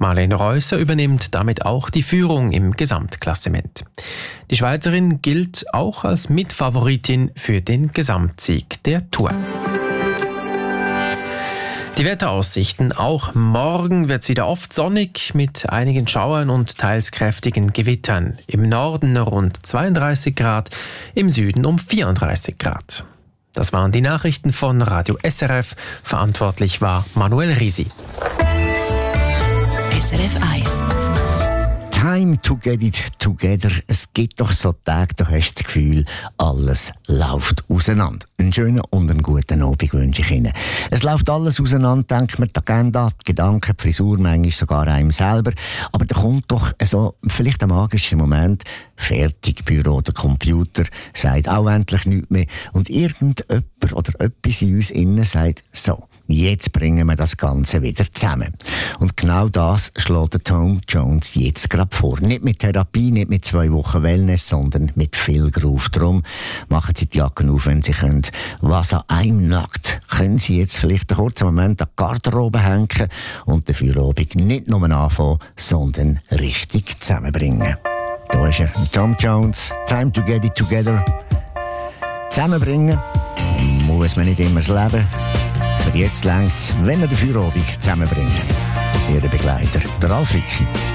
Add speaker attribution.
Speaker 1: Marlene Reusser übernimmt damit auch die Führung im Gesamtklassement. Die Schweizerin gilt auch als Mitfavoritin für den Gesamtsieg der Tour. Die Wetteraussichten. Auch morgen wird es wieder oft sonnig mit einigen Schauern und teils kräftigen Gewittern. Im Norden rund 32 Grad, im Süden um 34 Grad. Das waren die Nachrichten von Radio SRF. Verantwortlich war Manuel Risi.
Speaker 2: SRF 1.
Speaker 3: Time to get it together. Es gibt doch so Tage, da hast du das Gefühl, alles läuft auseinander. Einen schönen und einen guten Abend wünsche ich Ihnen. Es läuft alles auseinander, denkt man, die Agenda, die Gedanken, die Frisur, manchmal sogar einem selber. Aber da kommt doch so vielleicht ein magischer Moment. Fertig, Büro oder Computer sagt auch endlich nichts mehr. Und irgendjemand oder etwas in uns innen sagt, so, jetzt bringen wir das Ganze wieder zusammen. Und genau das schlägt Tom Jones jetzt gerade vor. Nicht mit Therapie, nicht mit 2 Wochen Wellness, sondern mit viel Groove. Darum machen Sie die Jacken auf, wenn Sie können. Was an einem nackt, können Sie jetzt vielleicht einen kurzen Moment an die Garderobe hängen und den Feierabend nicht nur anfangen, sondern richtig zusammenbringen. Da ist er, Tom Jones, Time to get it together. Zusammenbringen muss man nicht immer das Leben. Für jetzt längt's, wenn wir den Feierabend zusammenbringen. Ihr Begleiter, der Ralf Wicki.